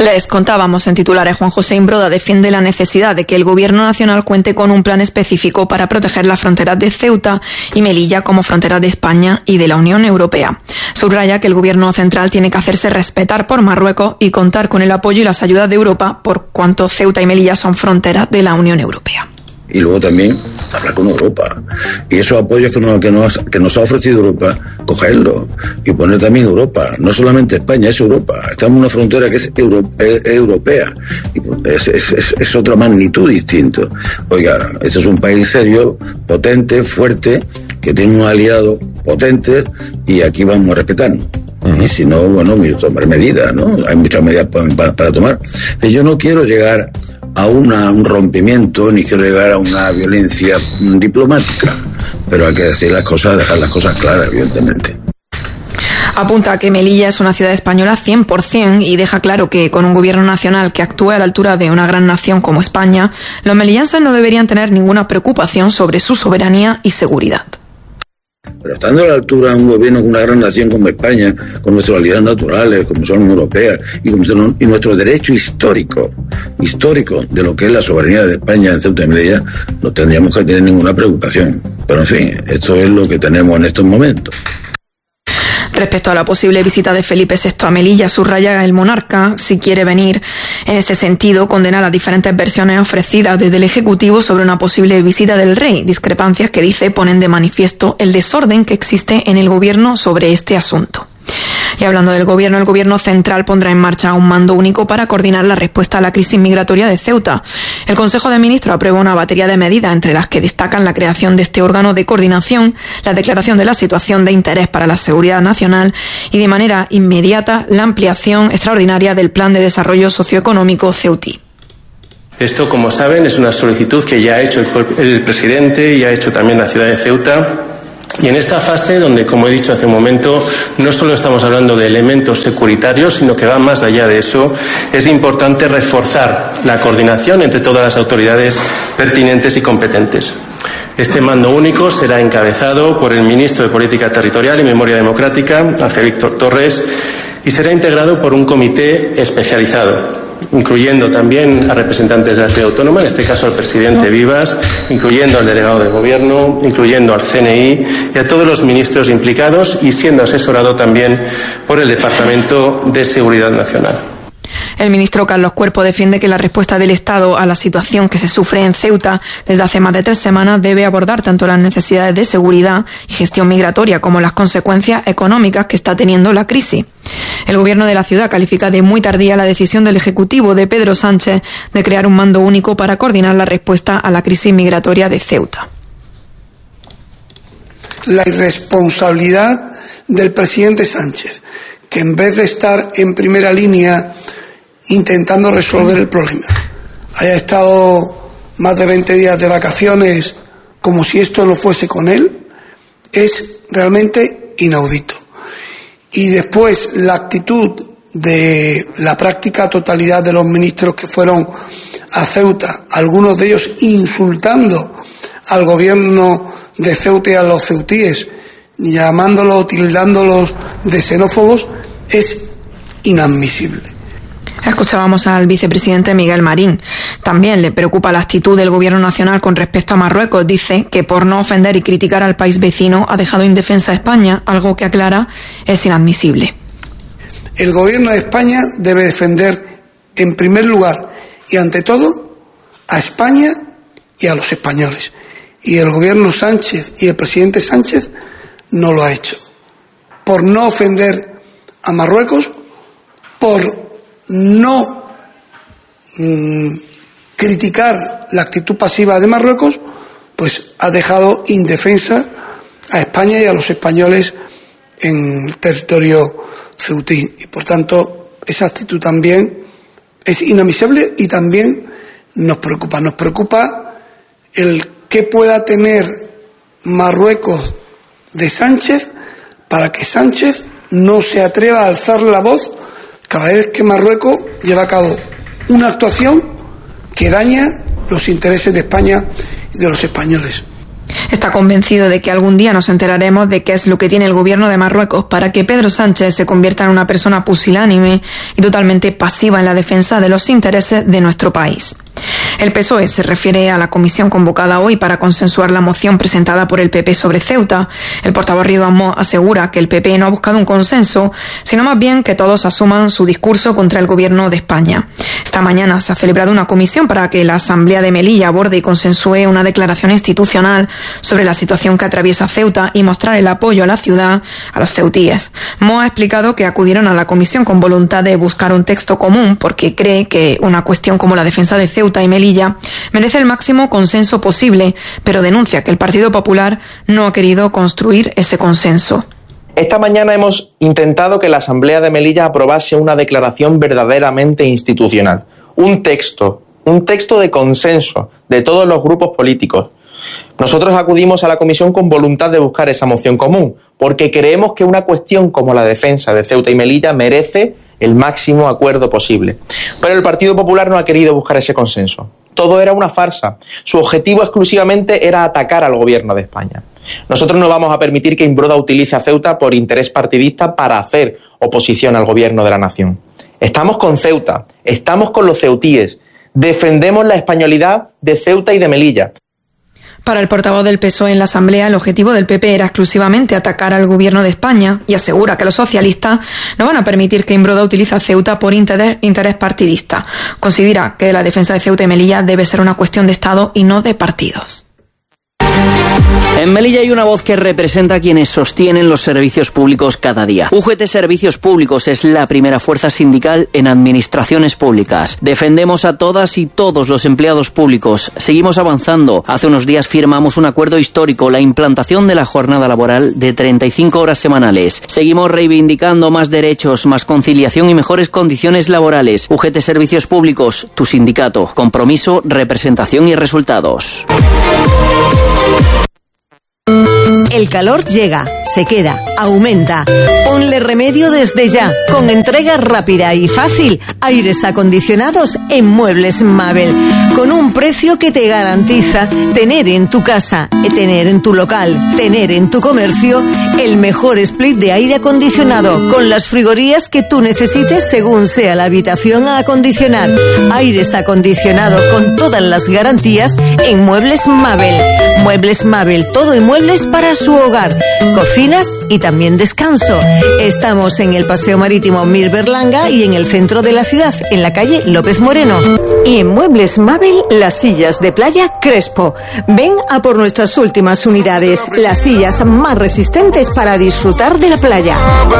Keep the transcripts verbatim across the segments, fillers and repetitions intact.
Les contábamos en titulares, Juan José Imbroda defiende la necesidad de que el Gobierno nacional cuente con un plan específico para proteger las fronteras de Ceuta y Melilla como fronteras de España y de la Unión Europea. Subraya que el Gobierno central tiene que hacerse respetar por Marruecos y contar con el apoyo y las ayudas de Europa por cuanto Ceuta y Melilla son fronteras de la Unión Europea. Y luego también hablar con Europa. Y esos apoyos que nos, que nos, que nos ha ofrecido Europa, cogerlos y poner también Europa. No solamente España, es Europa. Estamos en una frontera que es, euro, es europea. Y es, es, es, es otra magnitud distinto. Oiga, este es un país serio, potente, fuerte, que tiene unos aliados potentes y aquí vamos a respetarnos. Uh-huh. Y si no, bueno, tomar medidas, ¿no? Hay muchas medidas para, para, para tomar. Pero yo no quiero llegar a una, un rompimiento, ni quiero llegar a una violencia diplomática, pero hay que decir las cosas, dejar las cosas claras, evidentemente. Apunta que Melilla es una ciudad española cien por ciento y deja claro que con un gobierno nacional que actúe a la altura de una gran nación como España, los melillenses no deberían tener ninguna preocupación sobre su soberanía y seguridad. Pero estando a la altura de un gobierno con una gran nación como España, con nuestros aliados naturales, como son la Unión Europea, y, como son, y nuestro derecho histórico, histórico de lo que es la soberanía de España en Ceuta y Melilla, no tendríamos que tener ninguna preocupación. Pero en fin, esto es lo que tenemos en estos momentos. Respecto a la posible visita de Felipe sexto a Melilla, subraya el monarca, si quiere venir. En este sentido, condena las diferentes versiones ofrecidas desde el Ejecutivo sobre una posible visita del rey, discrepancias que dice ponen de manifiesto el desorden que existe en el gobierno sobre este asunto. Y hablando del gobierno, el gobierno central pondrá en marcha un mando único para coordinar la respuesta a la crisis migratoria de Ceuta. El Consejo de Ministros aprueba una batería de medidas, entre las que destacan la creación de este órgano de coordinación, la declaración de la situación de interés para la seguridad nacional y, de manera inmediata, la ampliación extraordinaria del Plan de Desarrollo Socioeconómico ceutí. Esto, como saben, es una solicitud que ya ha hecho el presidente y ha hecho también la ciudad de Ceuta. Y en esta fase, donde, como he dicho hace un momento, no solo estamos hablando de elementos securitarios, sino que va más allá de eso, es importante reforzar la coordinación entre todas las autoridades pertinentes y competentes. Este mando único será encabezado por el ministro de Política Territorial y Memoria Democrática, Ángel Víctor Torres, y será integrado por un comité especializado, incluyendo también a representantes de la ciudad autónoma, en este caso al presidente Vivas, incluyendo al delegado de gobierno, incluyendo al C N I y a todos los ministros implicados, y siendo asesorado también por el Departamento de Seguridad Nacional. El ministro Carlos Cuerpo defiende que la respuesta del Estado a la situación que se sufre en Ceuta desde hace más de tres semanas debe abordar tanto las necesidades de seguridad y gestión migratoria como las consecuencias económicas que está teniendo la crisis. El gobierno de la ciudad califica de muy tardía la decisión del Ejecutivo de Pedro Sánchez de crear un mando único para coordinar la respuesta a la crisis migratoria de Ceuta. La irresponsabilidad del presidente Sánchez, que en vez de estar en primera línea intentando resolver el problema, haya estado más de veinte días de vacaciones como si esto no fuese con él, es realmente inaudito. Y después la actitud de la práctica totalidad de los ministros que fueron a Ceuta, algunos de ellos insultando al gobierno de Ceuta y a los ceutíes, llamándolos, tildándolos de xenófobos, es inadmisible. Escuchábamos al vicepresidente Miguel Marín. También le preocupa la actitud del gobierno nacional con respecto a Marruecos. Dice que por no ofender y criticar al país vecino ha dejado indefensa a España, algo que aclara es inadmisible. El gobierno de España debe defender en primer lugar y ante todo a España y a los españoles. Y el gobierno Sánchez y el presidente Sánchez no lo ha hecho. Por no ofender a Marruecos, por no mmm, criticar la actitud pasiva de Marruecos, pues ha dejado indefensa a España y a los españoles en el territorio ceutí. Y por tanto, esa actitud también es inadmisible y también nos preocupa. Nos preocupa el que pueda tener Marruecos de Sánchez para que Sánchez no se atreva a alzar la voz cada vez que Marruecos lleva a cabo una actuación que daña los intereses de España y de los españoles. Está convencido de que algún día nos enteraremos de qué es lo que tiene el gobierno de Marruecos para que Pedro Sánchez se convierta en una persona pusilánime y totalmente pasiva en la defensa de los intereses de nuestro país. El P S O E se refiere a la comisión convocada hoy para consensuar la moción presentada por el P P sobre Ceuta. El portavoz Ridwan Moh asegura que el P P no ha buscado un consenso, sino más bien que todos asuman su discurso contra el gobierno de España. Esta mañana se ha celebrado una comisión para que la Asamblea de Melilla aborde y consensúe una declaración institucional sobre la situación que atraviesa Ceuta y mostrar el apoyo a la ciudad a los ceutíes. Moh ha explicado que acudieron a la comisión con voluntad de buscar un texto común porque cree que una cuestión como la defensa de Ceuta y Melilla merece el máximo consenso posible, pero denuncia que el Partido Popular no ha querido construir ese consenso. Esta mañana hemos intentado que la Asamblea de Melilla aprobase una declaración verdaderamente institucional, un texto, un texto de consenso de todos los grupos políticos. Nosotros acudimos a la comisión con voluntad de buscar esa moción común, porque creemos que una cuestión como la defensa de Ceuta y Melilla merece el máximo acuerdo posible. Pero el Partido Popular no ha querido buscar ese consenso. Todo era una farsa. Su objetivo exclusivamente era atacar al gobierno de España. Nosotros no vamos a permitir que Imbroda utilice a Ceuta por interés partidista para hacer oposición al gobierno de la nación. Estamos con Ceuta, estamos con los ceutíes, defendemos la españolidad de Ceuta y de Melilla. Para el portavoz del P S O E en la Asamblea, el objetivo del P P era exclusivamente atacar al gobierno de España y asegura que los socialistas no van a permitir que Imbroda utilice a Ceuta por interés, interés partidista. Considera que la defensa de Ceuta y Melilla debe ser una cuestión de Estado y no de partidos. En Melilla hay una voz que representa a quienes sostienen los servicios públicos cada día. U G T Servicios Públicos es la primera fuerza sindical en administraciones públicas. Defendemos a todas y todos los empleados públicos. Seguimos avanzando. Hace unos días firmamos un acuerdo histórico, la implantación de la jornada laboral de treinta y cinco horas semanales. Seguimos reivindicando más derechos, más conciliación y mejores condiciones laborales. U G T Servicios Públicos, tu sindicato. Compromiso, representación y resultados. El calor llega, se queda, aumenta. Ponle remedio desde ya, con entrega rápida y fácil. Aires acondicionados en Muebles Mabel, con un precio que te garantiza tener en tu casa, tener en tu local, tener en tu comercio el mejor split de aire acondicionado, con las frigorías que tú necesites según sea la habitación a acondicionar. Aires acondicionados con todas las garantías en Muebles Mabel. Muebles Mabel, todo en muebles para su hogar, cocinas y también descanso. Estamos en el Paseo Marítimo Mir Berlanga y en el centro de la ciudad, en la calle López Moreno. Y en Muebles Mabel, las sillas de playa Crespo. Ven a por nuestras últimas unidades, las sillas más resistentes para disfrutar de la playa.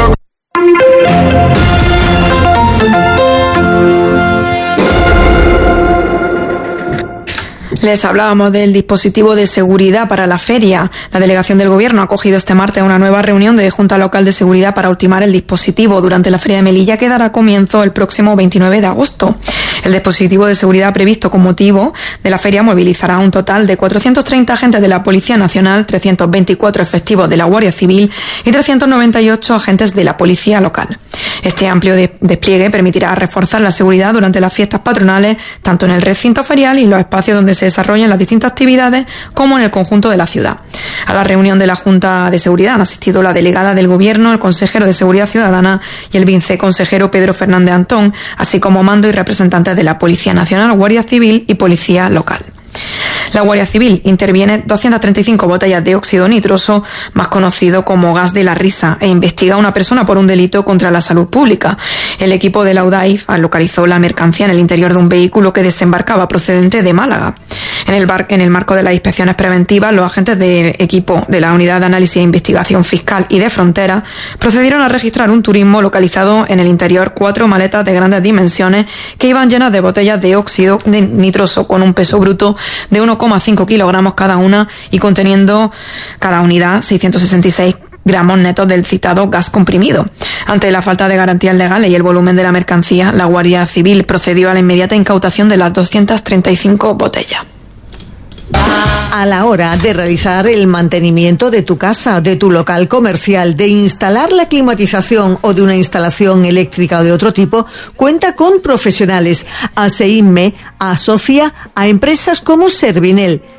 Les hablábamos del dispositivo de seguridad para la feria. La delegación del Gobierno ha acogido este martes una nueva reunión de Junta Local de Seguridad para ultimar el dispositivo durante la Feria de Melilla, que dará comienzo el próximo veintinueve de agosto. El dispositivo de seguridad previsto con motivo de la feria movilizará un total de cuatrocientos treinta agentes de la Policía Nacional, trescientos veinticuatro efectivos de la Guardia Civil y trescientos noventa y ocho agentes de la Policía Local. Este amplio de- despliegue permitirá reforzar la seguridad durante las fiestas patronales, tanto en el recinto ferial y los espacios donde se desarrollan las distintas actividades, como en el conjunto de la ciudad. A la reunión de la Junta de Seguridad han asistido la delegada del Gobierno, el consejero de Seguridad Ciudadana y el viceconsejero Pedro Fernández Antón, así como mando y representantes de la Policía Nacional, Guardia Civil y Policía Local. La Guardia Civil interviene doscientas treinta y cinco botellas de óxido nitroso, más conocido como gas de la risa, e investiga a una persona por un delito contra la salud pública. El equipo de la UDAIF localizó la mercancía en el interior de un vehículo que desembarcaba procedente de Málaga. En el, bar, en el marco de las inspecciones preventivas, los agentes del equipo de la Unidad de Análisis e Investigación Fiscal y de Frontera procedieron a registrar un turismo localizado en el interior cuatro maletas de grandes dimensiones que iban llenas de botellas de óxido de nitroso con un peso bruto de uno coma cinco kilogramos cada una y conteniendo cada unidad seiscientos sesenta y seis gramos netos del citado gas comprimido. Ante la falta de garantías legales y el volumen de la mercancía, la Guardia Civil procedió a la inmediata incautación de las doscientas treinta y cinco botellas. A la hora de realizar el mantenimiento de tu casa, de tu local comercial, de instalar la climatización o de una instalación eléctrica o de otro tipo, cuenta con profesionales. ASEINME asocia a empresas como Servinel.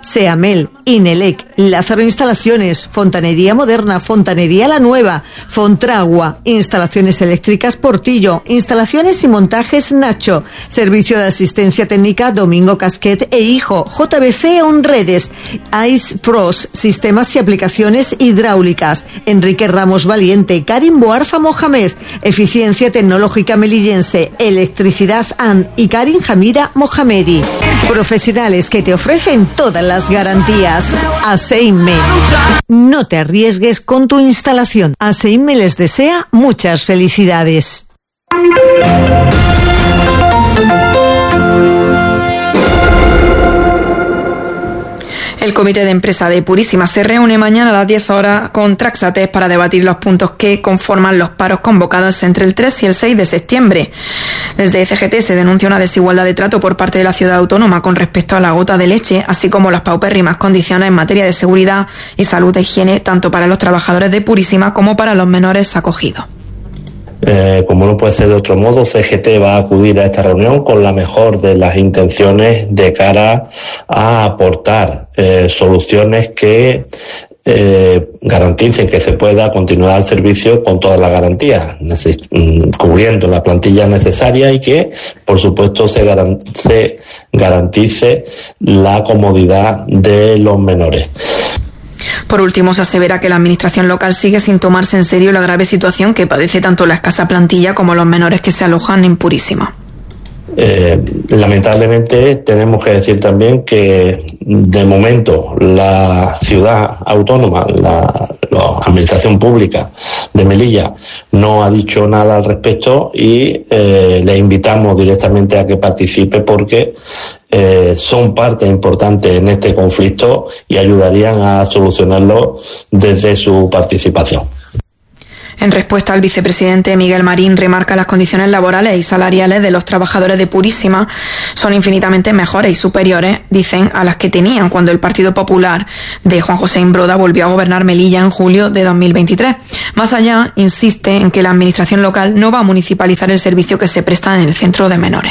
Seamel, Inelec, Lázaro Instalaciones, Fontanería Moderna, Fontanería La Nueva, Fontragua, Instalaciones Eléctricas Portillo, Instalaciones y Montajes Nacho, Servicio de Asistencia Técnica Domingo Casquet e Hijo, J B C Onredes, Ice Pros, Sistemas y Aplicaciones Hidráulicas, Enrique Ramos Valiente, Karim Boarfa Mohamed, Eficiencia Tecnológica Melillense, Electricidad A N y Karim Hamida Mohamedi. Profesionales que te ofrecen todas las garantías. Aseime. No te arriesgues con tu instalación. Aseime les desea muchas felicidades. El comité de empresa de Purísima se reúne mañana a las diez horas con Traxates para debatir los puntos que conforman los paros convocados entre el tres y el seis de septiembre. Desde C G T se denuncia una desigualdad de trato por parte de la ciudad autónoma con respecto a la gota de leche, así como las paupérrimas condiciones en materia de seguridad y salud e higiene, tanto para los trabajadores de Purísima como para los menores acogidos. Eh, como no puede ser de otro modo, C G T va a acudir a esta reunión con la mejor de las intenciones de cara a aportar eh, soluciones que eh, garanticen que se pueda continuar el servicio con todas las garantías, neces- cubriendo la plantilla necesaria y que, por supuesto, se, garan- se garantice la comodidad de los menores. Por último, se asevera que la administración local sigue sin tomarse en serio la grave situación que padece tanto la escasa plantilla como los menores que se alojan en Purísima. Eh, lamentablemente tenemos que decir también que de momento la ciudad autónoma, la, la administración pública de Melilla no ha dicho nada al respecto y eh, le invitamos directamente a que participe porque eh, son parte importante en este conflicto y ayudarían a solucionarlo desde su participación. En respuesta, el vicepresidente Miguel Marín remarca las condiciones laborales y salariales de los trabajadores de Purísima son infinitamente mejores y superiores, dicen, a las que tenían cuando el Partido Popular de Juan José Imbroda volvió a gobernar Melilla en julio de dos mil veintitrés. Más allá, insiste en que la administración local no va a municipalizar el servicio que se presta en el centro de menores.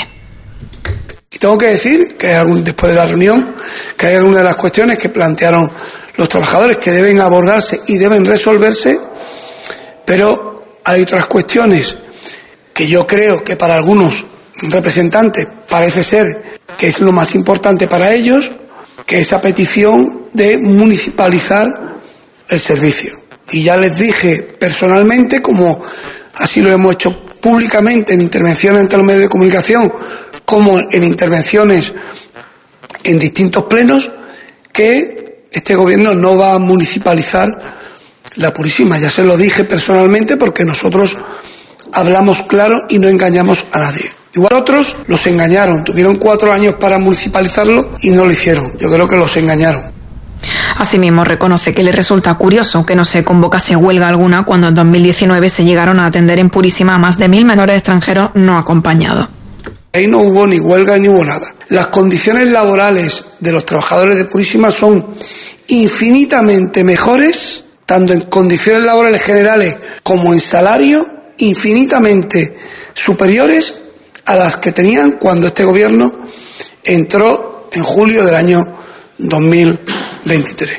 Y tengo que decir que después de la reunión, que hay algunas de las cuestiones que plantearon los trabajadores que deben abordarse y deben resolverse, pero hay otras cuestiones que yo creo que para algunos representantes parece ser que es lo más importante para ellos, que esa petición de municipalizar el servicio. Y ya les dije personalmente, como así lo hemos hecho públicamente en intervenciones ante los medios de comunicación, como en intervenciones en distintos plenos, que este gobierno no va a municipalizar la Purísima. Ya se lo dije personalmente porque nosotros hablamos claro y no engañamos a nadie. Igual otros los engañaron, tuvieron cuatro años para municipalizarlo y no lo hicieron. Yo creo que los engañaron. Asimismo, reconoce que le resulta curioso que no se convocase huelga alguna cuando en dos mil diecinueve se llegaron a atender en Purísima a más de mil menores extranjeros no acompañados. Ahí no hubo ni huelga ni hubo nada. Las condiciones laborales de los trabajadores de Purísima son infinitamente mejores, tanto en condiciones laborales generales como en salario, infinitamente superiores a las que tenían cuando este gobierno entró en julio del año dos mil veintitrés.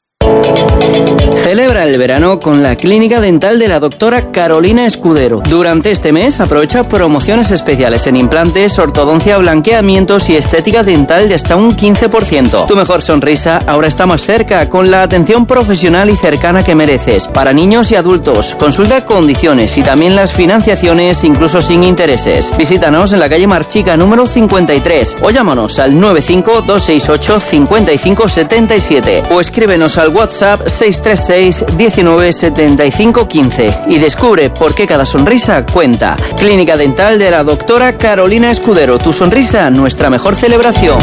Celebra el verano con la clínica dental de la doctora Carolina Escudero. Durante este mes aprovecha promociones especiales en implantes, ortodoncia, blanqueamientos y estética dental de hasta un quince por ciento. Tu mejor sonrisa ahora está más cerca con la atención profesional y cercana que mereces. Para niños y adultos, consulta condiciones y también las financiaciones incluso sin intereses. Visítanos en la calle Marchica número cincuenta y tres o llámanos al nueve cinco dos seis ocho cinco cinco siete siete o escríbenos al WhatsApp seis tres seis diecinueve setenta y cinco quince y descubre por qué cada sonrisa cuenta. Clínica Dental de la doctora Carolina Escudero. Tu sonrisa, nuestra mejor celebración.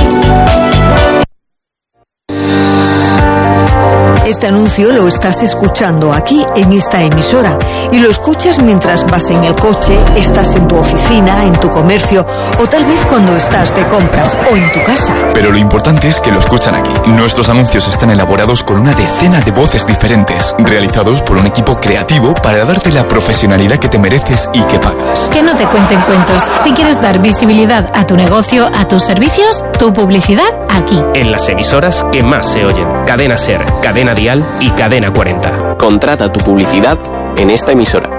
Este anuncio lo estás escuchando aquí en esta emisora y lo escuchas mientras vas en el coche, estás en tu oficina, en tu comercio o tal vez cuando estás de compras o en tu casa. Pero lo importante es que lo escuchan aquí. Nuestros anuncios están elaborados con una decena de voces diferentes, realizados por un equipo creativo para darte la profesionalidad que te mereces y que pagas. Que no te cuenten cuentos. Si quieres dar visibilidad a tu negocio, a tus servicios, tu publicidad, aquí. En las emisoras que más se oyen. Cadena SER, Cadena Dial y Cadena cuarenta. Contrata tu publicidad en esta emisora.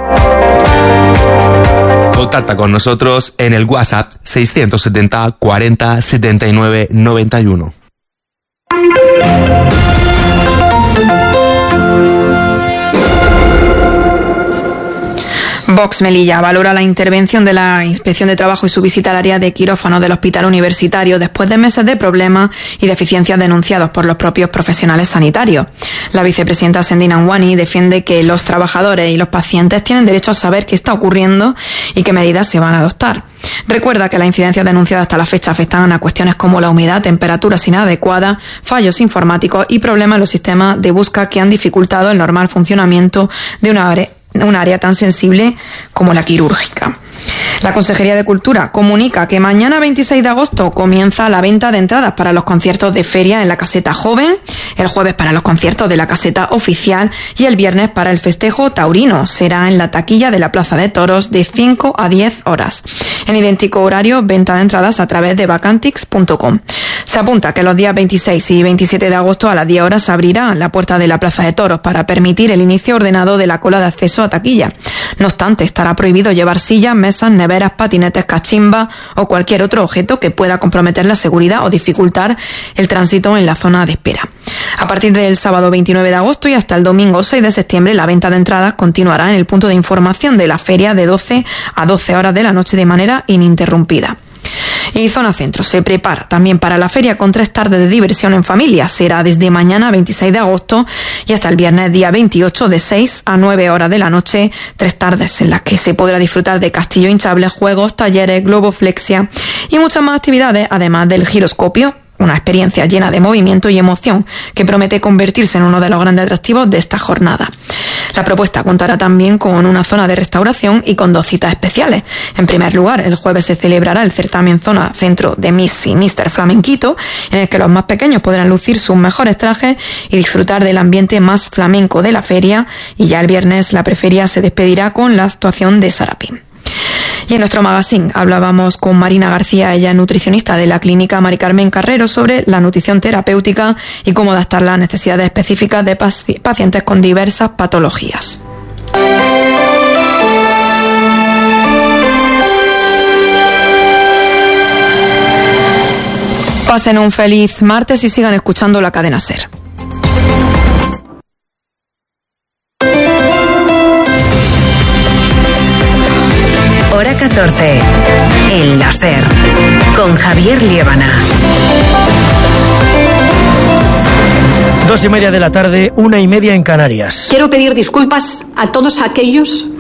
Contacta con nosotros en el WhatsApp seiscientos setenta cuarenta setenta y nueve noventa y uno. Vox Melilla valora la intervención de la Inspección de Trabajo y su visita al área de quirófano del Hospital Universitario después de meses de problemas y deficiencias denunciados por los propios profesionales sanitarios. La vicepresidenta Sendina Anguani defiende que los trabajadores y los pacientes tienen derecho a saber qué está ocurriendo y qué medidas se van a adoptar. Recuerda que las incidencias denunciadas hasta la fecha afectan a cuestiones como la humedad, temperaturas inadecuadas, fallos informáticos y problemas en los sistemas de búsqueda que han dificultado el normal funcionamiento de una área un área tan sensible como la quirúrgica. La Consejería de Cultura comunica que mañana veintiséis de agosto comienza la venta de entradas para los conciertos de feria en la Caseta Joven, el jueves para los conciertos de la Caseta Oficial y el viernes para el festejo taurino. Será en la taquilla de la Plaza de Toros de cinco a diez horas. En idéntico horario, venta de entradas a través de vacantix punto com. Se apunta que los días veintiséis y veintisiete de agosto a las diez horas se abrirá la puerta de la Plaza de Toros para permitir el inicio ordenado de la cola de acceso a taquilla. No obstante, estará prohibido llevar sillas, mesas, neveras, patinetes, cachimbas o cualquier otro objeto que pueda comprometer la seguridad o dificultar el tránsito en la zona de espera. A partir del sábado veintinueve de agosto y hasta el domingo seis de septiembre, la venta de entradas continuará en el punto de información de la feria de doce a doce horas de la noche de manera ininterrumpida. Y Zona Centro se prepara también para la feria con tres tardes de diversión en familia. Será desde mañana veintiséis de agosto y hasta el viernes día veintiocho de seis a nueve horas de la noche. Tres tardes en las que se podrá disfrutar de castillo hinchable, juegos, talleres, globoflexia y muchas más actividades, además del giroscopio. Una experiencia llena de movimiento y emoción que promete convertirse en uno de los grandes atractivos de esta jornada. La propuesta contará también con una zona de restauración y con dos citas especiales. En primer lugar, el jueves se celebrará el certamen Zona Centro de Miss y míster Flamenquito, en el que los más pequeños podrán lucir sus mejores trajes y disfrutar del ambiente más flamenco de la feria. Y ya el viernes la preferia se despedirá con la actuación de Sarapín. Y en nuestro magazine hablábamos con Marina García, ella es nutricionista de la clínica Mari Carmen Carrero, sobre la nutrición terapéutica y cómo adaptarla a necesidades específicas de paci- pacientes con diversas patologías. Pasen un feliz martes y sigan escuchando la cadena SER. Hora catorce, en la SER, con Javier Liébana. Dos y media de la tarde, una y media en Canarias. Quiero pedir disculpas a todos aquellos